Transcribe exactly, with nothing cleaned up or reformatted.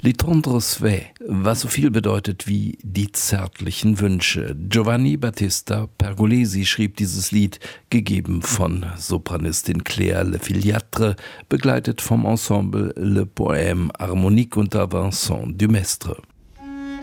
Les tendres souhaits, was so viel bedeutet wie die zärtlichen Wünsche. Giovanni Battista Pergolesi schrieb dieses Lied, gegeben von Sopranistin Claire Le Filiatre, begleitet vom Ensemble Le Poème Harmonique unter Vincent Dumestre.